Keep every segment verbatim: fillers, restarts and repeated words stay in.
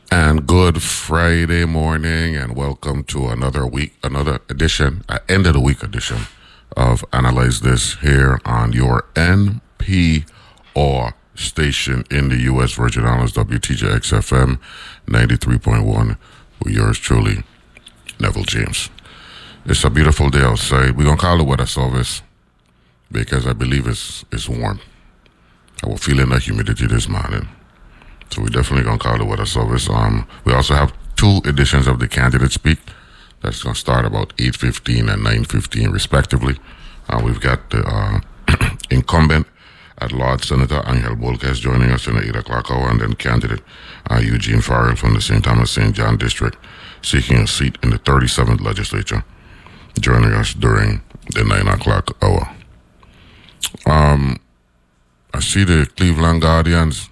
And good Friday morning, and welcome to another week, another edition, uh, end of the week edition of Analyze This here on your N P R station in the U S Virgin Islands, W T J X F M ninety-three point one, with yours truly, Neville James. It's a beautiful day outside. We're going to call the weather service because I believe it's, it's warm. I was feeling the humidity this morning. So we're definitely going to call the weather service. Um, we also have two editions of the Candidate Speak. That's going to start about eight fifteen and nine fifteen, respectively. Uh, we've got the uh, incumbent at large, Senator Angel Bolquez, joining us in the eight o'clock hour, and then candidate uh, Eugene Farrell from the Saint Thomas Saint John District, seeking a seat in the thirty-seventh Legislature, joining us during the nine o'clock hour. Um, I see the Cleveland Guardians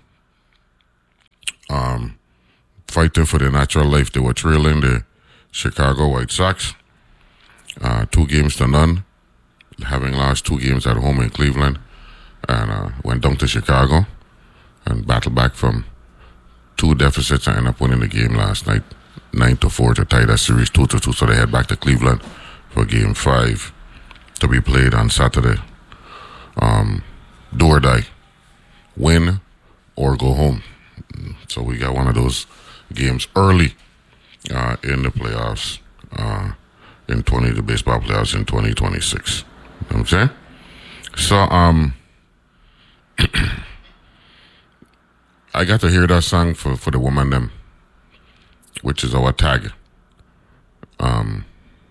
Um, fighting for their natural life. They were trailing the Chicago White Sox uh, two games to none, having lost two games at home in Cleveland, and uh, went down to Chicago and battled back from two deficits and ended up winning the game last night, nine to four to tie that series two to two. So they head back to Cleveland for game five to be played on Saturday. Um, do or die, win or go home. So we got one of those games early uh, in the playoffs, uh, in twenty the baseball playoffs in twenty twenty-six. You know what I'm saying? So um, I got to hear that song for, for the woman them, which is our tag. Um,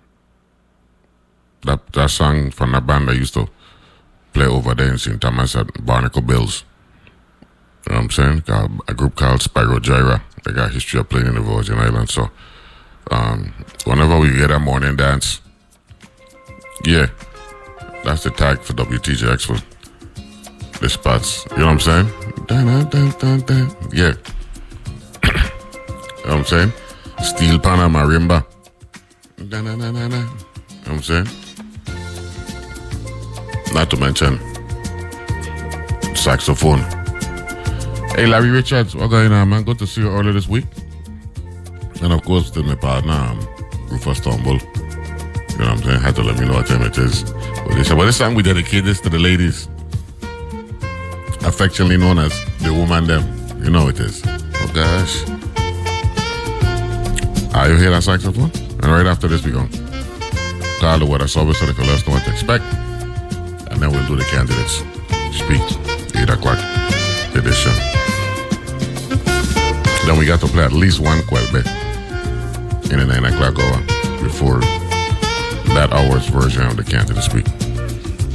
that that song from that band I used to play over there in Saint Thomas at Barnacle Bills. You know what I'm saying? Got a group called Spyro Gyra. They got history of playing in the Virgin Islands. So um, whenever we get a morning dance, yeah, that's the tag for W T J X for the spots. You know what I'm saying? Dun, dun, dun, dun, dun. Yeah. You know what I'm saying? Steel Pana Marimba. Dun, dun, dun, dun, dun. You know what I'm saying? Not to mention saxophone. Hey, Larry Richards, what going on, man? Good to see you earlier this week. And of course, to my partner, um, Rufus Turnbull. You know what I'm saying? Had to let me know what time it is. But they said, well, this time we dedicate this to the ladies, affectionately known as the woman them. You know it is. Oh, gosh. Are you hear that saxophone? And right after this, we're going to call the weather service so they can let us know what to expect. And then we'll do the candidates speak. eight o'clock edition. Then we got to play at least one Quelbe in the nine o'clock hour before that hour's version of the Candidate Speak.